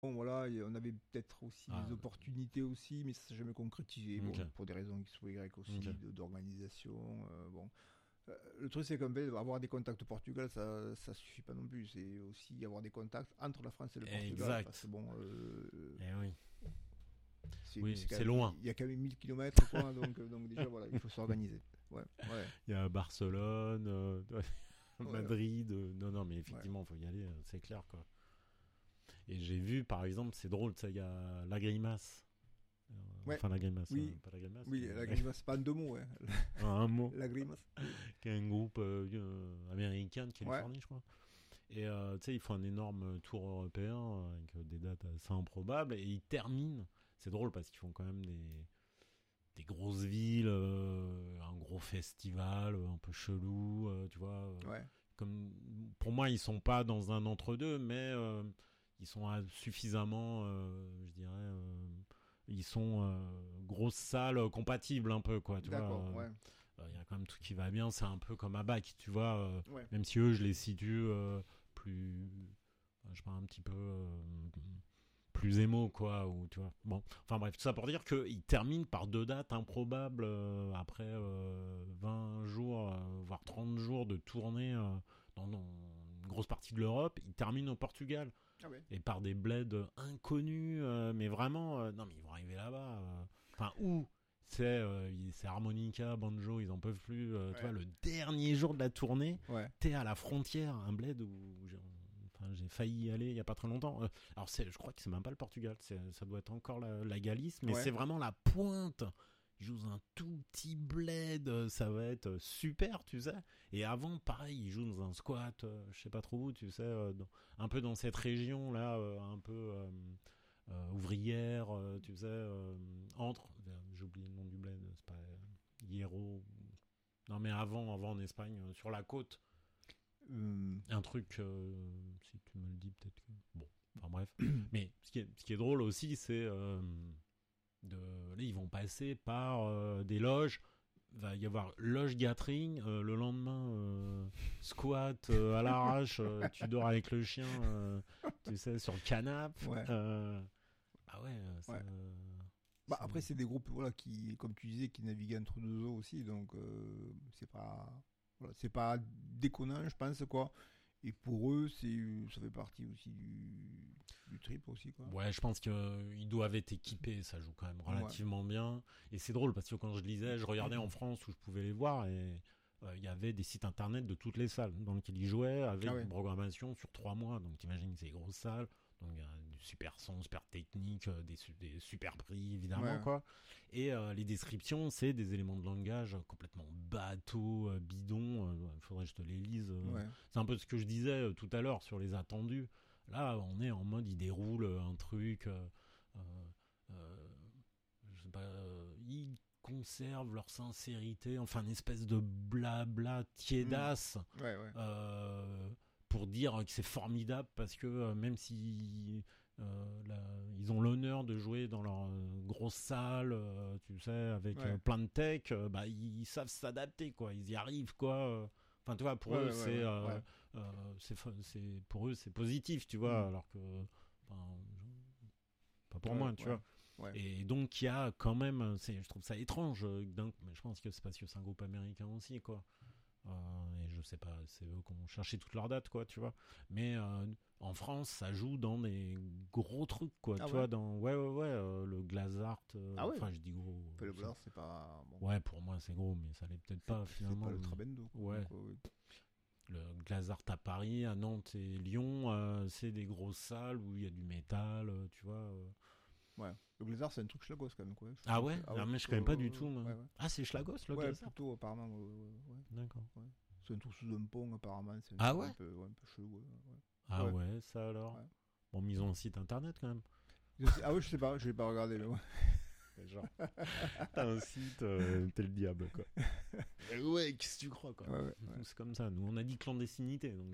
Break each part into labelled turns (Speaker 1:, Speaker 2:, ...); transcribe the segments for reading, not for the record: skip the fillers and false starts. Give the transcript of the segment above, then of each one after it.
Speaker 1: Bon, voilà, on avait peut-être aussi
Speaker 2: Ah.
Speaker 1: des opportunités aussi, mais ça s'est jamais concrétisé. Bon,
Speaker 2: Ok.
Speaker 1: pour des raisons X ou Y aussi,
Speaker 2: Ok.
Speaker 1: d'organisation. Bon. Le truc, c'est qu'en fait, avoir des contacts au Portugal, ça suffit pas non plus. C'est aussi avoir des contacts entre la France et le Portugal.
Speaker 2: Exact.
Speaker 1: Parce que bon,
Speaker 2: Eh oui.
Speaker 1: c'est
Speaker 2: Oui,
Speaker 1: quand
Speaker 2: c'est
Speaker 1: même-
Speaker 2: loin.
Speaker 1: Il y a quand même 1000 km, quoi. Donc déjà, voilà, il faut s'organiser. Ouais, ouais.
Speaker 2: Il y a Barcelone,
Speaker 1: Ouais.
Speaker 2: Madrid. Non, mais effectivement, il faut y aller, c'est clair, quoi. Et j'ai vu, par exemple, c'est drôle, ça, il y a La Grimace.
Speaker 1: Ouais.
Speaker 2: Enfin, La Grimace,
Speaker 1: Oui.
Speaker 2: pas La Grimace.
Speaker 1: Oui,
Speaker 2: mais-
Speaker 1: la grimace, pas en deux mots. Ouais.
Speaker 2: un mot.
Speaker 1: La grimace.
Speaker 2: Qui est un groupe américain de Californie, je crois. Et tu sais, ils font un énorme tour européen avec des dates assez improbables. Et ils terminent. C'est drôle parce qu'ils font quand même des grosses villes, un gros festival un peu chelou, tu vois.
Speaker 1: Ouais.
Speaker 2: Comme, pour moi, ils sont pas dans un entre-deux, mais ils sont suffisamment, je dirais, ils sont grosses salles compatibles un peu, quoi. Tu
Speaker 1: D'accord,
Speaker 2: vois.
Speaker 1: ouais.
Speaker 2: Il y a quand même tout qui va bien, c'est un peu comme à Bac, tu vois.
Speaker 1: Ouais.
Speaker 2: Même si eux, je les situe plus, je sais pas, un petit peu plus émo, quoi, ou tu vois. Bon, enfin bref, tout ça pour dire qu'ils terminent par 2 dates improbables après 20 jours, voire 30 jours de tournée dans une grosse partie de l'Europe. Ils terminent au Portugal
Speaker 1: Ah ouais.
Speaker 2: et par des bleds inconnus, mais vraiment, non, mais ils vont arriver là-bas. Enfin, où c'est harmonica, banjo, ils en peuvent plus.
Speaker 1: Ouais.
Speaker 2: Tu vois, le dernier jour de la tournée,
Speaker 1: Ouais.
Speaker 2: t'es à la frontière, un bled où j'ai failli y aller il y a pas très longtemps. Alors je crois que c'est même pas le Portugal, ça doit être encore la Galice, mais
Speaker 1: Ouais.
Speaker 2: c'est vraiment la pointe. Ils jouent dans un tout petit bled, ça va être super, tu sais. Et avant, pareil, ils jouent dans un squat, je sais pas trop où, tu sais, un peu dans cette région là, un peu ouvrière, tu sais, j'ai oublié le nom du bled, c'est pas Hierro. Non mais avant en Espagne, sur la côte. Un truc, si tu me le dis, peut-être que. Bon, enfin bref. Mais ce qui est drôle aussi, c'est. Là, ils vont passer par des loges. Il va y avoir loge Gathering. Le lendemain, squat à l'arrache. Tu dors avec le chien, tu sais, sur le canapé.
Speaker 1: Ouais.
Speaker 2: Ah ouais, c'est.
Speaker 1: Ouais. Bah, après, c'est des groupes voilà, qui, comme tu disais, qui naviguent entre deux eaux aussi. Donc, c'est pas. Voilà, c'est pas déconnant, je pense, quoi. Et pour eux, ça fait partie aussi du trip aussi, quoi.
Speaker 2: Ouais, je pense qu'ils doivent être équipés, ça joue quand même relativement bien. Et c'est drôle parce que quand je lisais, je regardais en France où je pouvais les voir et il y avait des sites internet de toutes les salles dans lesquelles ils jouaient avec une programmation sur 3 mois. Donc t'imagines ces grosses salles, donc il y a du super son, super technique, des super prix évidemment, quoi. Et les descriptions, c'est des éléments de langage complètement bateau, bidon. Faudrait que je te les lise. C'est un peu ce que je disais tout à l'heure sur les attendus. Là, on est en mode, ils déroulent un truc, je sais pas, ils conservent leur sincérité, enfin une espèce de blabla tiédasse pour dire que c'est formidable parce que même si ils ont l'honneur de jouer dans leur grosse salle, tu sais, avec plein de tech, bah, ils savent s'adapter, quoi, ils y arrivent, quoi. Enfin, tu vois, pour eux, c'est pour eux, c'est positif, tu vois, alors que, pas pour moi, tu vois. Ouais. Et donc, il y a quand même, je trouve ça étrange, mais je pense que c'est parce que c'est un groupe américain aussi, quoi. Et je sais pas, c'est eux qui ont cherché toutes leurs dates, quoi, tu vois. Mais en France, ça joue dans des gros trucs, quoi, tu vois, dans le Glazart. Enfin, je dis gros.
Speaker 1: Le Glazart, c'est pas. Bon.
Speaker 2: Ouais, pour moi, c'est gros, mais ça l'est peut-être pas finalement.
Speaker 1: C'est pas le Trabendo.
Speaker 2: Ouais. Le Glazart à Paris, à Nantes et Lyon, c'est des grosses salles où il y a du métal, tu vois.
Speaker 1: Ouais. Le Glazart, c'est un truc Schlagos quand même, quoi.
Speaker 2: Ah ouais, mais je connais pas du tout. Ah, c'est Schlagos, le Glazart.
Speaker 1: Plutôt, apparemment.
Speaker 2: D'accord.
Speaker 1: Ouais. C'est un truc sous un pont, apparemment. C'est
Speaker 2: un
Speaker 1: peu chelou.
Speaker 2: Ah ouais, ça alors. Bon, mais ils ont un site internet quand même.
Speaker 1: Ah ouais, je sais pas, je vais pas regarder, mais ouais.
Speaker 2: Genre, t'as un site, t'es le diable, quoi. Ouais, qu'est-ce que tu crois, quoi. C'est comme ça. Nous, on a dit clandestinité, donc.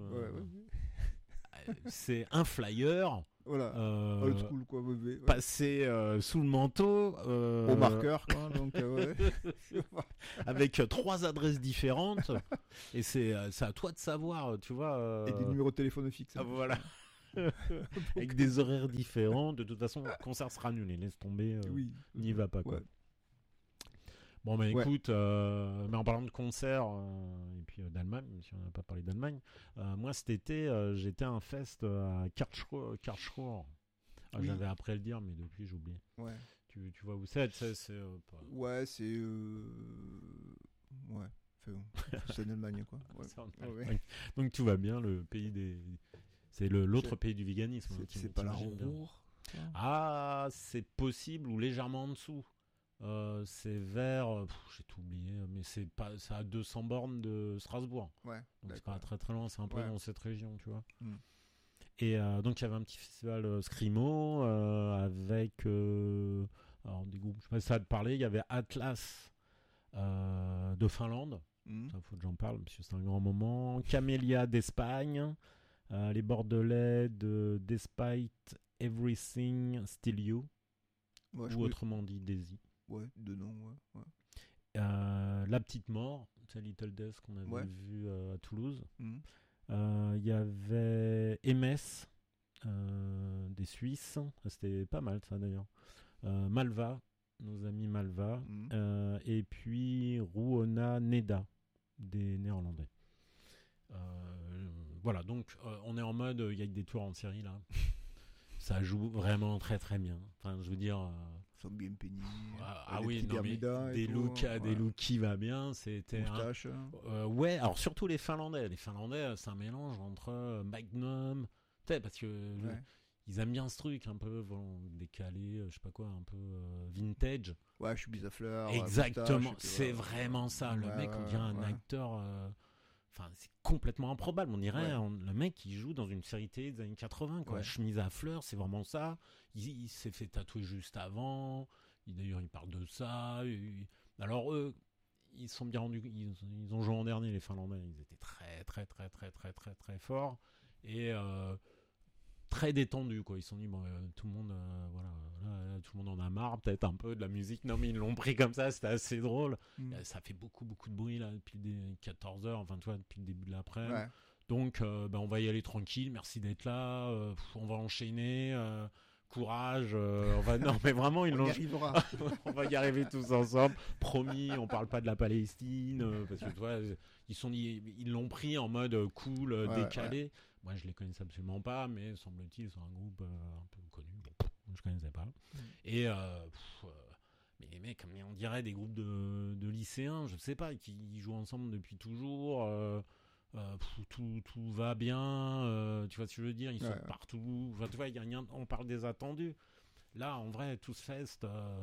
Speaker 2: C'est un flyer.
Speaker 1: Voilà. Old school, quoi.
Speaker 2: Passé sous le manteau.
Speaker 1: Au marqueur, quoi. Donc,
Speaker 2: avec 3 adresses différentes. Et c'est à toi de savoir, tu vois.
Speaker 1: Et des numéros de téléphone fixes.
Speaker 2: Voilà. avec des horaires différents. De toute façon, le concert sera annulé. Laisse tomber,
Speaker 1: Oui.
Speaker 2: n'y va pas quoi.
Speaker 1: Ouais.
Speaker 2: Bon, bah
Speaker 1: Ouais.
Speaker 2: écoute, mais en parlant de concert et puis d'Allemagne, même si on n'a pas parlé d'Allemagne, moi cet été, j'étais à un fest à Karlsruhe.
Speaker 1: Oui.
Speaker 2: J'avais appris à le dire, mais depuis j'ai oublié.
Speaker 1: Ouais.
Speaker 2: Tu vois où c'est, tu sais, c'est
Speaker 1: Ouais, c'est. Ouais. C'est en Allemagne, quoi. Ouais.
Speaker 2: c'est en
Speaker 1: Ouais,
Speaker 2: Allemagne.
Speaker 1: ouais.
Speaker 2: Donc tout va bien, le pays des. C'est l'autre pays du véganisme. hein,
Speaker 1: C'est pas la
Speaker 2: t'imagines bien.
Speaker 1: Ruhr.
Speaker 2: Ah, c'est possible ou légèrement en dessous. C'est vers, j'ai tout oublié, mais c'est à 200 bornes de Strasbourg.
Speaker 1: Ouais.
Speaker 2: Donc c'est
Speaker 1: D'accord.
Speaker 2: pas très très loin, c'est un peu
Speaker 1: Ouais.
Speaker 2: dans cette région, tu vois.
Speaker 1: Mm.
Speaker 2: Et donc il y avait un petit festival Scrimo avec alors des groupes, je sais pas si ça va te parler, il y avait Atlas de Finlande,
Speaker 1: Mm.
Speaker 2: ça faut que j'en parle parce que c'est un grand moment, Camélia d'Espagne, les Bordelais de Despite Everything Still You,
Speaker 1: Ouais,
Speaker 2: ou autrement dit Daisy.
Speaker 1: Ouais, de nom, ouais.
Speaker 2: La Petite Mort, c'est Little Death qu'on avait
Speaker 1: Ouais.
Speaker 2: vu à Toulouse.
Speaker 1: Mm.
Speaker 2: Il y avait MS, des Suisses, c'était pas mal ça d'ailleurs. Malva, nos amis Malva,
Speaker 1: Mm.
Speaker 2: et puis Ruona Neda, des Néerlandais. Voilà, donc on est en mode, il y a des tours en série là. Ça joue vraiment très très bien. Enfin, je veux dire.
Speaker 1: Ils sont bien peignés.
Speaker 2: Ah
Speaker 1: les
Speaker 2: oui,
Speaker 1: petits
Speaker 2: non, mais
Speaker 1: Bermudas et
Speaker 2: des
Speaker 1: tout,
Speaker 2: looks,
Speaker 1: ouais.
Speaker 2: des looks qui va bien. C'était
Speaker 1: Moustache.
Speaker 2: ouais, alors surtout les Finlandais. Les Finlandais, c'est un mélange entre Magnum, tu sais, parce que
Speaker 1: Ouais.
Speaker 2: ils aiment bien ce truc un peu décalé, je sais pas quoi, un peu vintage.
Speaker 1: Ouais, je suis bise à fleurs.
Speaker 2: Exactement,
Speaker 1: moustache, et puis
Speaker 2: c'est
Speaker 1: voilà.
Speaker 2: vraiment ça. Le
Speaker 1: Ouais,
Speaker 2: mec, on
Speaker 1: ouais,
Speaker 2: dirait un
Speaker 1: ouais.
Speaker 2: acteur. Enfin, c'est complètement improbable. On dirait
Speaker 1: Ouais.
Speaker 2: le mec qui joue dans une série télé des années 80, quoi.
Speaker 1: Ouais.
Speaker 2: Chemise à fleurs, c'est vraiment ça. Il s'est fait tatouer juste avant. D'ailleurs, il parle de ça. Alors eux, ils sont bien rendus. Ils ont joué en dernier, les Finlandais. Ils étaient très, très, très, très, très, très, très forts et très détendus, quoi. Ils se sont dit bon, tout le monde, voilà, là, tout le monde en a marre, peut-être un peu de la musique. Non, mais ils l'ont pris comme ça. C'était assez drôle.
Speaker 1: Mm.
Speaker 2: Ça fait beaucoup, beaucoup de bruit là depuis 14h. Enfin, tu vois, depuis le début de l'après-midi.
Speaker 1: Ouais.
Speaker 2: Donc, on va y aller tranquille. Merci d'être là. On va enchaîner. Courage. On va. Non, mais vraiment, ils
Speaker 1: On
Speaker 2: l'ont.
Speaker 1: y arrivera.
Speaker 2: On va y arriver tous ensemble. Promis, on parle pas de la Palestine parce que tu vois, ils l'ont pris en mode cool,
Speaker 1: Ouais,
Speaker 2: décalé. Moi, je les connaissais absolument pas, mais semble-t-il, c'est un groupe un peu connu. Bon, je connaissais pas. Et mais les mecs, mais on dirait des groupes de lycéens, je sais pas, qui jouent ensemble depuis toujours. Tout va bien, tu vois ce que je veux dire, ils sont partout. Enfin, tu vois, on parle des attendus. Là, en vrai, tout ce fest,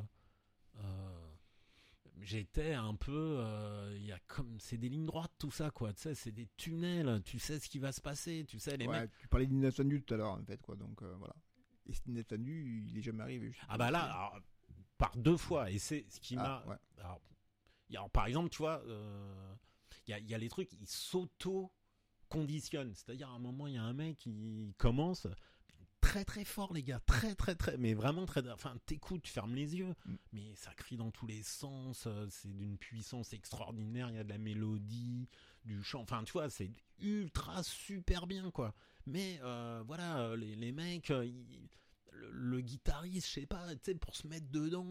Speaker 2: j'étais un peu, c'est des lignes droites, tout ça, quoi. Tu sais, c'est des tunnels. Tu sais ce qui va se passer. Tu sais, les mecs.
Speaker 1: Tu parlais d'inattendu tout à l'heure, en fait, quoi. Donc voilà. Et cet inattendu, il est jamais arrivé.
Speaker 2: Ah bah là, alors, par 2 fois. Et c'est ce qui m'a.
Speaker 1: Ouais.
Speaker 2: Alors, par exemple, tu vois, il y a les trucs, ils s'auto-conditionnent. C'est-à-dire, à un moment, il y a un mec qui commence très très fort, les gars, très très très, mais vraiment très. Enfin, t'écoutes, tu fermes les yeux, mais ça crie dans tous les sens. C'est d'une puissance extraordinaire. Il y a de la mélodie, du chant. Enfin, tu vois, c'est ultra super bien, quoi. Mais voilà, les mecs, le guitariste, je sais pas, tu sais, pour se mettre dedans,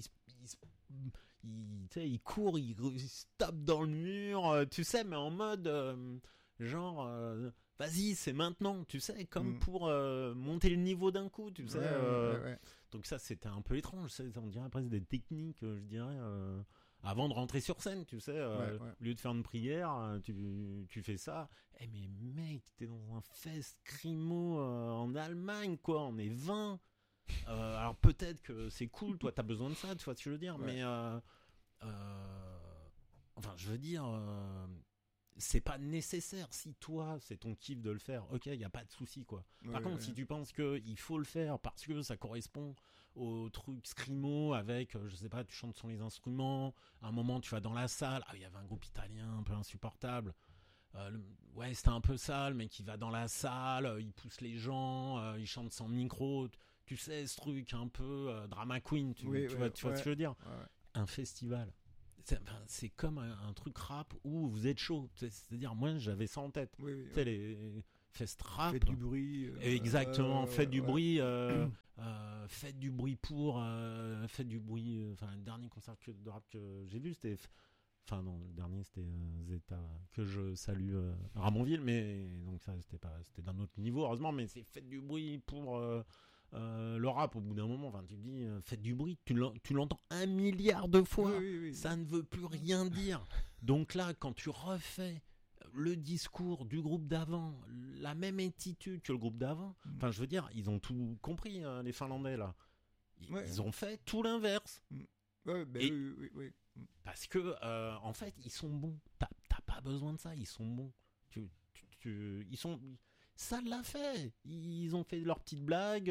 Speaker 2: il court, il se tape dans le mur, tu sais, mais en mode genre vas-y, c'est maintenant, tu sais, comme pour monter le niveau d'un coup, tu sais.
Speaker 1: Ouais.
Speaker 2: Donc ça, c'était un peu étrange, on dirait presque des techniques, je dirais, avant de rentrer sur scène, tu sais, au lieu de faire une prière, tu fais ça. Mais mec, t'es dans un fest scrimo en Allemagne, quoi, on est 20. Alors peut-être que c'est cool, toi t'as besoin de ça, tu vois ce que je veux dire, mais enfin je veux dire, c'est pas nécessaire. Si toi c'est ton kiff de le faire, ok, y a pas de souci, quoi. Par contre, si tu penses que il faut le faire parce que ça correspond au truc scrimo avec, je sais pas, tu chantes sur les instruments, à un moment tu vas dans la salle, il y avait un groupe italien un peu insupportable. C'était un peu ça, le mec qui va dans la salle, il pousse les gens, il chante sans micro, tu sais, ce truc un peu drama queen, tu vois ce que je veux dire. Un festival, c'est comme un truc rap où vous êtes chaud, c'est-à-dire moi j'avais ça en tête. Tu sais, Fest rap.
Speaker 1: Faites du bruit.
Speaker 2: Exactement, faites du
Speaker 1: ouais.
Speaker 2: bruit. Faites du bruit pour. Faites du bruit. Enfin, le dernier concert de rap que j'ai vu, c'était. Enfin, non, le dernier, c'était Zeta, que je salue, Ramonville, mais donc ça, c'était d'un autre niveau, heureusement, mais c'est faites du bruit pour le rap au bout d'un moment. Enfin, tu te dis, faites du bruit, tu l'entends 1 milliard de fois,
Speaker 1: Oui.
Speaker 2: ça ne veut plus rien dire. Donc là, quand tu refais le discours du groupe d'avant, la même attitude que le groupe d'avant, enfin, je veux dire, ils ont tout compris, les Finlandais, là. Ils ont fait tout l'inverse.
Speaker 1: Ouais, ben oui.
Speaker 2: Parce que, en fait, ils sont bons. T'as pas besoin de ça, ils sont bons. Ils sont. Ça l'a fait. Ils ont fait leurs petites blagues.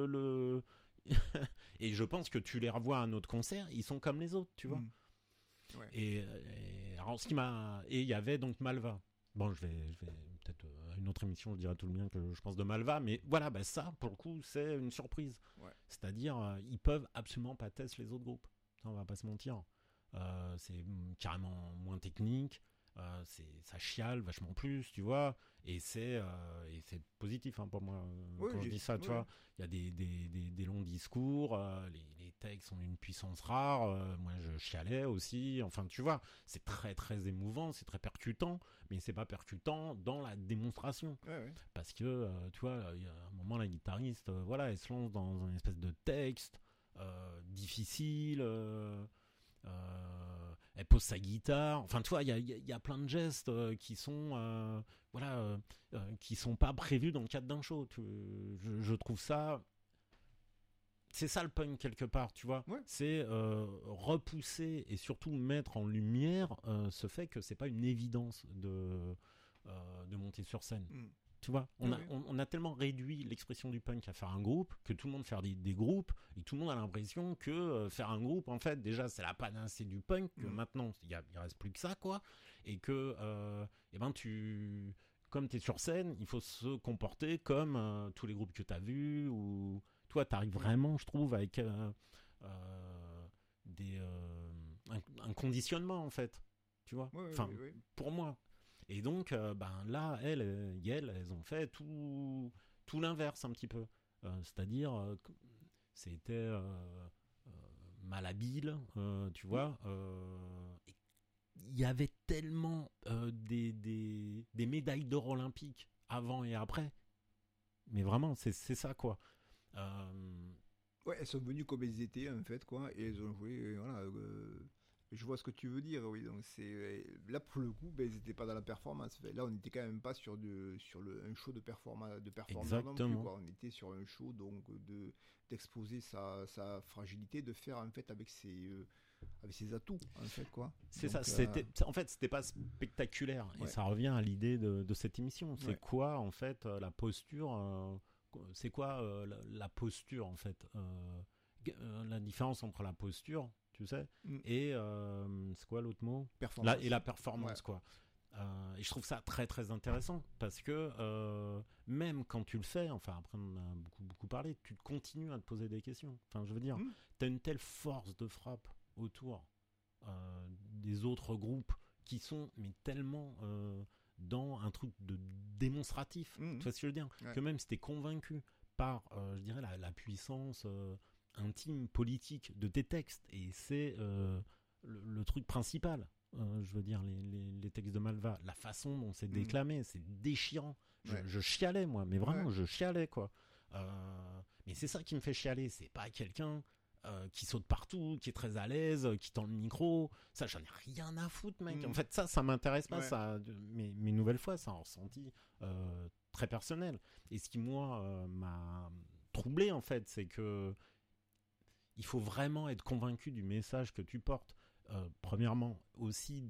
Speaker 2: Et je pense que tu les revois à un autre concert, ils sont comme les autres, tu vois.
Speaker 1: Ouais.
Speaker 2: Et alors, et il y avait donc Malva. Bon, je vais peut-être à une autre émission, je dirai tout le bien que je pense de Malva, mais voilà, bah ça, pour le coup, c'est une surprise.
Speaker 1: Ouais.
Speaker 2: C'est-à-dire, ils peuvent absolument pas tester les autres groupes. Ça, on va pas se mentir. C'est carrément moins technique. Ça chiale vachement plus, tu vois, et c'est positif, hein, pour moi, quand je dis ça, tu vois. Il y a des longs discours, les textes ont une puissance rare, moi je chialais aussi, enfin tu vois, c'est très très émouvant, c'est très percutant, mais c'est pas percutant dans la démonstration, parce que tu vois, il y a un moment, la guitariste, voilà, elle se lance dans une espèce de texte difficile, elle pose sa guitare, enfin tu vois, il y a plein de gestes qui sont qui sont pas prévus dans le cadre d'un show. Je trouve ça, c'est ça le punk quelque part, tu vois. C'est repousser et surtout mettre en lumière ce fait que c'est pas une évidence de monter sur scène. Tu vois, on a tellement réduit l'expression du punk à faire un groupe, que tout le monde fait des groupes, et tout le monde a l'impression que faire un groupe, en fait, déjà, c'est la panacée du punk, que maintenant, il reste plus que ça, quoi, et que, comme t'es sur scène, il faut se comporter comme tous les groupes que t'as vus, ou toi, t'arrives vraiment, je trouve, avec un conditionnement, en fait, tu vois, pour moi. Et donc, là, elles ont fait tout l'inverse un petit peu. C'est-à-dire, c'était malhabile, tu vois. Il y avait tellement des médailles d'or olympiques avant et après. Mais vraiment, c'est ça, quoi.
Speaker 1: Elles sont venues comme elles étaient, en fait, quoi. Et elles ont joué, voilà... Je vois ce que tu veux dire, oui. Donc là pour le coup, ils n'étaient pas dans la performance. Là, on n'était quand même pas sur un show de performance non plus, quoi. On était sur un show donc d'exposer sa fragilité, de faire en fait avec ses atouts, en fait, quoi.
Speaker 2: C'est
Speaker 1: donc,
Speaker 2: ça. En fait, c'était pas spectaculaire. Et ça revient à l'idée de cette émission. C'est quoi en fait la posture c'est quoi la posture en fait la différence entre la posture, tu sais, et c'est quoi l'autre mot, et la performance, quoi. Et je trouve ça très très intéressant parce que même quand tu le fais, enfin après on a beaucoup parlé, tu continues à te poser des questions. Enfin, je veux dire, t'as une telle force de frappe autour des autres groupes qui sont mais tellement dans un truc de démonstratif, tu vois ce que je veux dire, que même si t'es convaincu par je dirais la puissance intime, politique de tes textes, et c'est le truc principal, je veux dire, les textes de Malva, la façon dont c'est déclamé, c'est déchirant. Je chialais, moi, mais vraiment, je chialais, quoi. Mais c'est ça qui me fait chialer, c'est pas quelqu'un qui saute partout, qui est très à l'aise, qui tend le micro, ça j'en ai rien à foutre, mec. En fait, ça m'intéresse pas, ça, mais nouvelle fois, ça a un ressenti très personnel. Et ce qui, moi, m'a troublé, en fait, c'est que il faut vraiment être convaincu du message que tu portes. Premièrement, aussi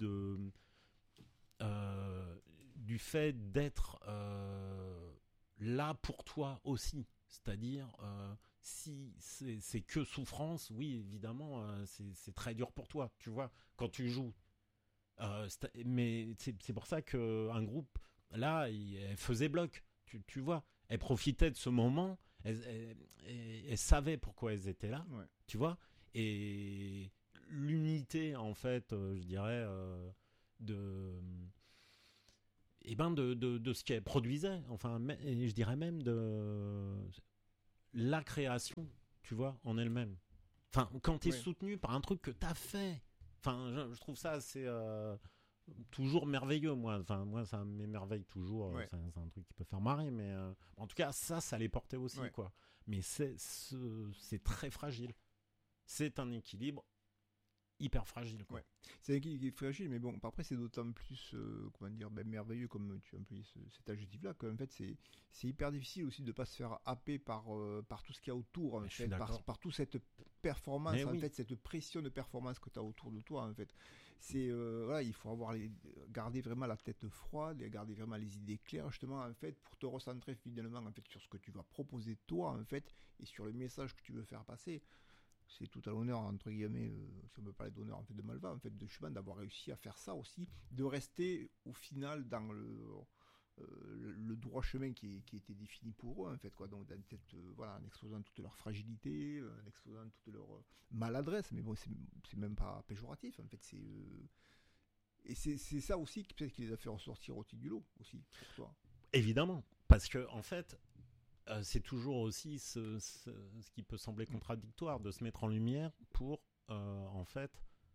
Speaker 2: du fait d'être là pour toi aussi. C'est-à-dire, si c'est que souffrance, oui, évidemment, c'est très dur pour toi, tu vois, quand tu joues. Mais c'est pour ça qu'un groupe, là, elle faisait bloc, tu vois. Elle profitait de ce moment, elle savait pourquoi elles étaient là, tu vois. Et l'unité, en fait, je dirais, et ben de ce qu'elle produisait, enfin, et je dirais même de la création, tu vois, en elle-même. Enfin, quand t'es soutenu par un truc que t'as fait, enfin, je trouve ça assez toujours merveilleux, moi. Enfin, moi, ça m'émerveille toujours. C'est un truc qui peut faire marrer, mais en tout cas, ça les portait aussi, quoi. Mais c'est très fragile. C'est un équilibre hyper fragile, quoi.
Speaker 1: C'est un équilibre fragile, mais bon, après, c'est d'autant plus, comment dire, merveilleux, comme tu as employé cet adjectif-là, qu'en fait, c'est hyper difficile aussi de ne pas se faire happer par tout ce qu'il y a autour, en fait, par toute cette performance, fait, cette pression de performance que tu as autour de toi, en fait. C'est, voilà, il faut garder vraiment la tête froide et garder vraiment les idées claires, justement, en fait, pour te recentrer finalement, en fait, sur ce que tu vas proposer toi, en fait, et sur le message que tu veux faire passer. C'est tout à l'honneur, entre guillemets, si on peut parler d'honneur, en fait, de Malva, en fait, de Schumann, d'avoir réussi à faire ça aussi, de rester au final dans le droit chemin qui était défini pour eux, en fait, quoi. Donc, dans cette, en exposant toute leur fragilité, en exposant toute leur maladresse, mais bon, c'est même pas péjoratif, en fait, et c'est ça aussi peut-être qui les a fait ressortir au titre du lot, aussi, pour toi.
Speaker 2: Évidemment, parce que, en fait, c'est toujours aussi ce qui peut sembler contradictoire, de se mettre en lumière pour, en fait,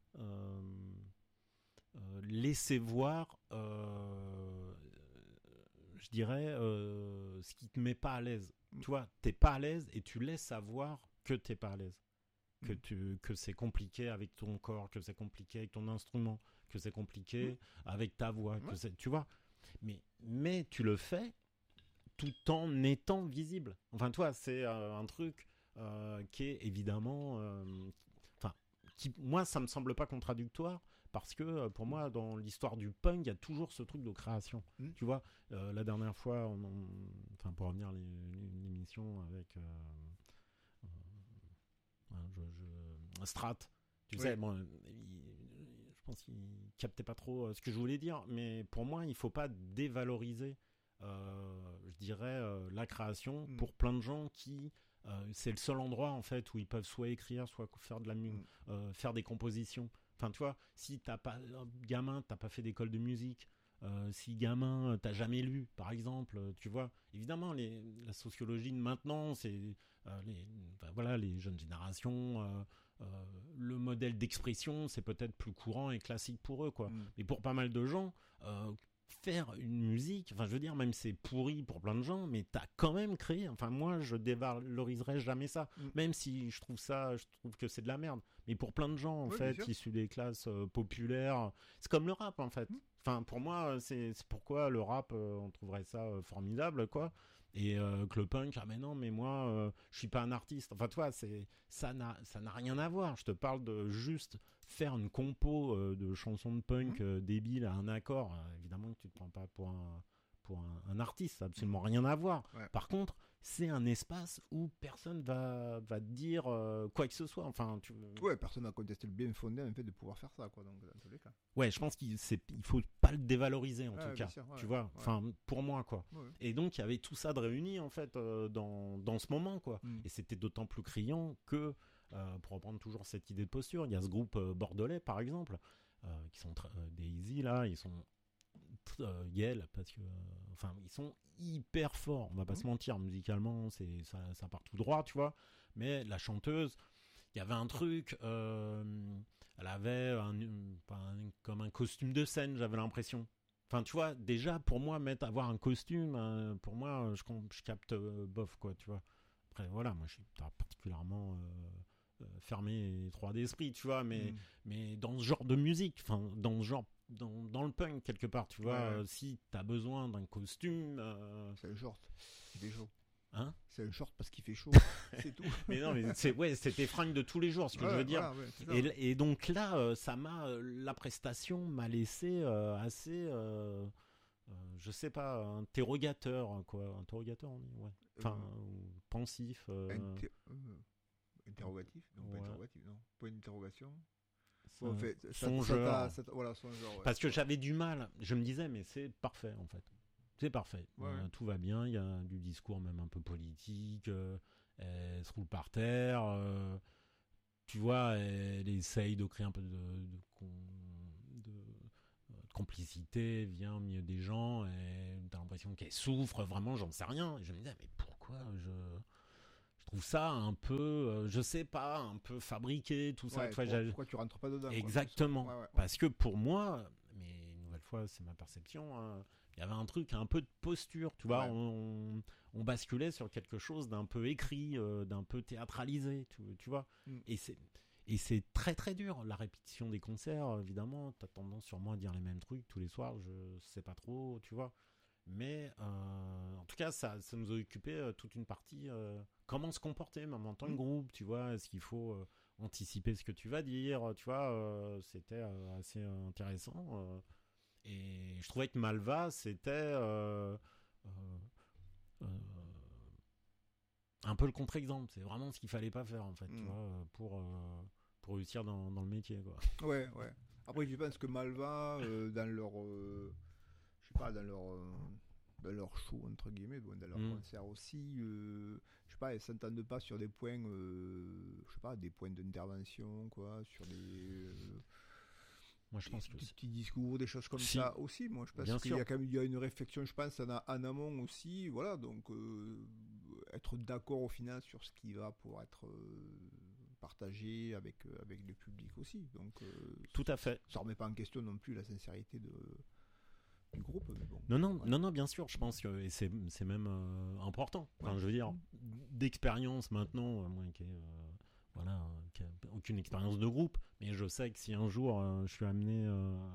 Speaker 2: laisser voir, je dirais, ce qui te met pas à l'aise. Tu vois, t'es pas à l'aise et tu laisses savoir que t'es pas à l'aise. Que c'est compliqué avec ton corps, que c'est compliqué avec ton instrument, que c'est compliqué avec ta voix, tu vois. Mais tu le fais tout en étant visible. Enfin, toi, c'est un truc qui est évidemment... moi, ça me semble pas contradictoire, parce que pour moi, dans l'histoire du punk, il y a toujours ce truc de création. Tu vois, la dernière fois, pour revenir à l'émission avec Strat, tu sais, bon, je pense qu'il captait pas trop ce que je voulais dire, mais pour moi, il faut pas dévaloriser je dirais la création pour plein de gens qui c'est le seul endroit en fait où ils peuvent soit écrire, soit faire de la faire des compositions. Enfin, tu vois, si t'as pas gamin, t'as pas fait d'école de musique, si gamin t'as jamais lu, par exemple, tu vois, évidemment la sociologie de maintenant, c'est les jeunes générations. Le modèle d'expression, c'est peut-être plus courant et classique pour eux, quoi. Mais pour pas mal de gens, faire une musique, enfin, je veux dire, même c'est pourri pour plein de gens, mais t'as quand même créé. Enfin, moi, je dévaloriserai jamais ça, même si je trouve que c'est de la merde. Mais pour plein de gens, en fait, issus des classes populaires, c'est comme le rap, en fait. Enfin, pour moi, c'est pourquoi le rap, on trouverait ça formidable, quoi. Et que le punk, mais non, mais moi, je suis pas un artiste. Enfin, toi, ça n'a rien à voir. Je te parle de juste faire une compo de chansons de punk débile à un accord. Évidemment que tu te prends pas pour un artiste, ça n'a absolument rien à voir. Par contre, c'est un espace où personne va te dire quoi que ce soit. Enfin,
Speaker 1: personne n'a contesté le bien fondé en fait de pouvoir faire ça, quoi. Donc dans tous les cas.
Speaker 2: Ouais, je pense qu'il faut pas le dévaloriser en tout cas. Sûr, tu vois. Enfin, pour moi, quoi. Et donc il y avait tout ça de réuni en fait dans ce moment, quoi. Et c'était d'autant plus criant que pour reprendre toujours cette idée de posture, il y a ce groupe bordelais par exemple qui sont des Easy là, ils sont Yale, parce que ils sont hyper forts, on va pas se mentir, musicalement ça part tout droit, tu vois, mais la chanteuse, il y avait un truc, elle avait comme un costume de scène, j'avais l'impression. Enfin, tu vois, déjà pour moi avoir un costume, pour moi je capte bof, quoi, tu vois. Après voilà, moi je suis particulièrement fermé et étroit d'esprit, tu vois, mais dans ce genre de musique, enfin dans ce genre dans le punk quelque part, tu vois, si t'as besoin d'un costume,
Speaker 1: c'est un short, il fait chaud.
Speaker 2: Hein,
Speaker 1: c'est un short parce qu'il fait chaud, c'est tout.
Speaker 2: Mais non, mais c'est tes fringues de tous les jours, ce que je veux dire. Et donc là, la prestation m'a laissé assez, je sais pas, interrogateur, quoi, interrogateur, on dit, enfin pensif.
Speaker 1: Interrogatif, non pas interrogatif, non, pas une interrogation.
Speaker 2: Songeur.
Speaker 1: Songeur.
Speaker 2: Parce que j'avais du mal. Je me disais, mais c'est parfait en fait. C'est parfait. Tout va bien. Il y a du discours même un peu politique. Elle se roule par terre. Tu vois, elle essaye de créer un peu de complicité vient au milieu des gens et t'as l'impression qu'elle souffre vraiment, j'en sais rien. Et je me disais, mais pourquoi je trouve ça un peu, je sais pas, un peu fabriqué, tout ça.
Speaker 1: Ouais,
Speaker 2: Tu vois,
Speaker 1: pourquoi tu rentres pas dedans, quoi,
Speaker 2: exactement.
Speaker 1: ouais.
Speaker 2: Parce que pour moi, mais une nouvelle fois, c'est ma perception, hein, il y avait un truc, un peu de posture, tu vois.
Speaker 1: Ouais.
Speaker 2: On basculait sur quelque chose d'un peu écrit, d'un peu théâtralisé, tu vois. Et c'est très très dur. La répétition des concerts, évidemment, t'as tendance sûrement à dire les mêmes trucs tous les soirs, je sais pas trop, tu vois. Mais en tout cas, ça nous a occupé toute une partie. Comment se comporter, même en tant que groupe, tu vois. Est-ce qu'il faut anticiper ce que tu vas dire, tu vois. C'était assez intéressant. Et je trouvais que Malva, c'était euh, un peu le contre-exemple. C'est vraiment ce qu'il fallait pas faire, en fait, tu vois, pour réussir dans le métier, quoi.
Speaker 1: Ouais. Après, je pense que Malva, dans leur, je sais pas, dans leur show entre guillemets, bon, dans leur concert aussi, je sais pas, elles s'entendent pas sur des points, je sais pas, des points d'intervention, quoi, sur
Speaker 2: moi je pense que
Speaker 1: des petits discours, des choses comme
Speaker 2: si.
Speaker 1: ça aussi. Moi, je pense qu'il y a quand même une réflexion, je pense, en amont aussi, voilà, donc être d'accord au final sur ce qui va pour être partagé avec le public aussi. Donc,
Speaker 2: tout à fait.
Speaker 1: Ça remet pas en question non plus la sincérité du groupe. Mais bon,
Speaker 2: non, bien sûr, je pense que c'est même important. Enfin, je veux dire, d'expérience maintenant, moi qui qui a aucune expérience de groupe, mais je sais que si un jour je suis amené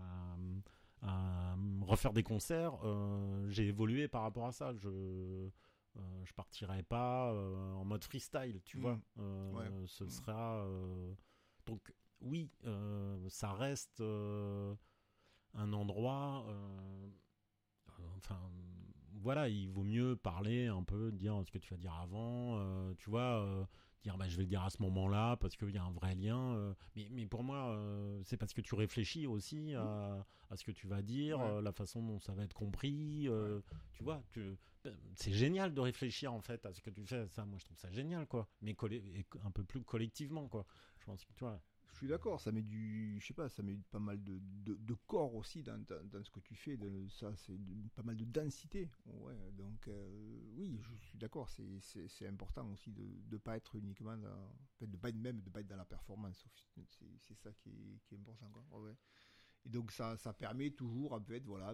Speaker 2: à refaire des concerts, j'ai évolué par rapport à ça. Je partirai pas en mode freestyle, tu vois. Ce sera donc oui, ça reste un endroit. Enfin, voilà, il vaut mieux parler un peu, dire ce que tu vas dire avant, tu vois. Dire je vais le dire à ce moment-là parce qu'il y a un vrai lien, mais pour moi c'est parce que tu réfléchis aussi à ce que tu vas dire, la façon dont ça va être compris, tu vois, c'est génial de réfléchir en fait à ce que tu fais, ça moi je trouve ça génial, quoi, mais un peu plus collectivement, quoi. Je pense que tu vois.
Speaker 1: Je suis d'accord, ça met je sais pas, ça met pas mal de corps aussi dans ce que tu fais, ça c'est pas mal de densité. Ouais, donc oui, je suis d'accord, c'est important aussi de pas être uniquement de pas être dans la performance. C'est ça qui est important, quoi. Ouais. Et donc ça permet toujours en fait voilà,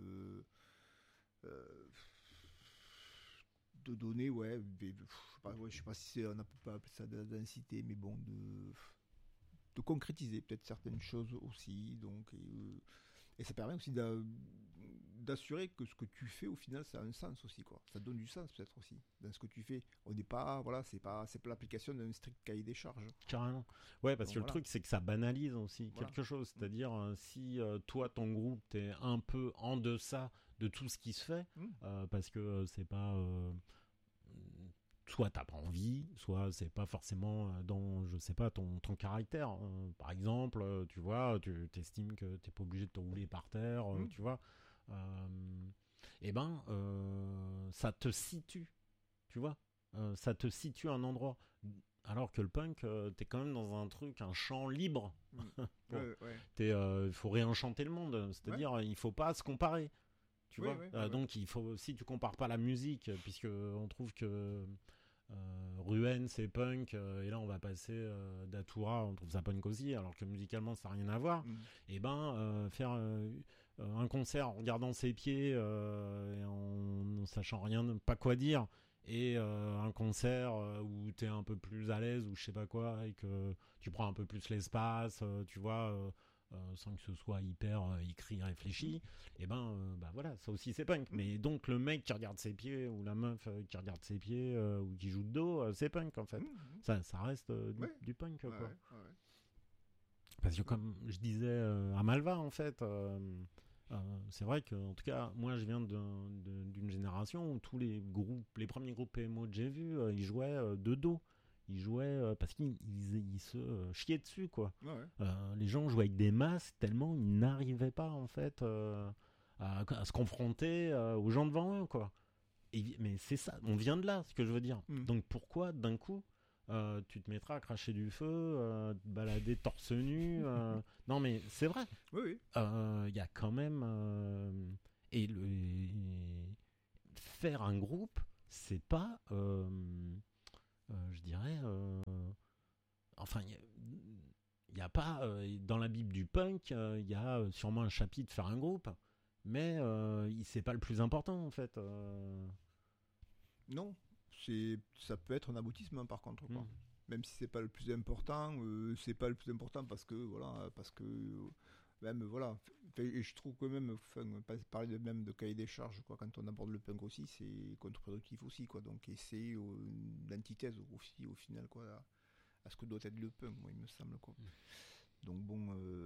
Speaker 1: de donner je sais pas si on peut pas appeler ça de la densité, mais bon, de concrétiser peut-être certaines choses aussi, donc et ça permet aussi d'assurer que ce que tu fais au final ça a un sens aussi, quoi. Ça donne du sens peut-être aussi dans ce que tu fais. On n'est pas c'est pas l'application d'un strict cahier des charges.
Speaker 2: Carrément. Ouais, parce que le truc c'est que ça banalise aussi quelque chose, c'est-à-dire si toi ton groupe t'es un peu en deçà de tout ce qui se fait, parce que c'est pas soit t'as pas envie, soit c'est pas forcément dans, je sais pas, ton caractère. Par exemple, tu vois, tu t'estimes que t'es pas obligé de te rouler par terre, tu vois. Ça te situe, tu vois. Ça te situe à un endroit. Alors que le punk, t'es quand même dans un truc, un champ libre. Il faut réenchanter le monde, c'est-à-dire il faut pas se comparer. Tu vois. Donc il faut, si tu compares pas la musique, puisque on trouve que Ruhen c'est punk, et là on va passer Datura, on trouve ça punk aussi, alors que musicalement ça n'a rien à voir. Et faire un concert en regardant ses pieds et en sachant rien, pas quoi dire, et un concert où t'es un peu plus à l'aise ou je sais pas quoi, et que tu prends un peu plus l'espace, tu vois, sans que ce soit hyper écrit, réfléchi, et voilà, ça aussi c'est punk. Mais donc le mec qui regarde ses pieds ou la meuf qui regarde ses pieds ou qui joue de dos, c'est punk en fait. Ça reste du punk, quoi. Parce que comme je disais à Malva en fait, c'est vrai que en tout cas moi je viens d'une génération où tous les premiers groupes PMO que j'ai vus, ils jouaient de dos. Ils jouaient parce qu'ils se chiaient dessus, quoi. Les gens jouaient avec des masques tellement ils n'arrivaient pas en fait à se confronter aux gens devant eux, quoi. Mais c'est ça, on vient de là, ce que je veux dire. Donc pourquoi d'un coup tu te mettras à cracher du feu, te balader torse nu. Non, mais c'est vrai.
Speaker 1: Oui.
Speaker 2: Il y a quand même et faire un groupe, c'est pas, je dirais, enfin, il y a pas dans la Bible du punk, il y a sûrement un chapitre faire un groupe, mais c'est pas le plus important en fait.
Speaker 1: Non, ça peut être un aboutissement par contre, quoi.
Speaker 2: Mm.
Speaker 1: Même si c'est pas le plus important, c'est pas le plus important parce que même voilà. Et je trouve que même, enfin, parler même de cahier des charges, quoi, quand on aborde le punk aussi, c'est contre-productif aussi, quoi. Donc, et c'est l'antithèse aussi au final, quoi, à ce que doit être le punk, moi, il me semble, quoi. Donc bon,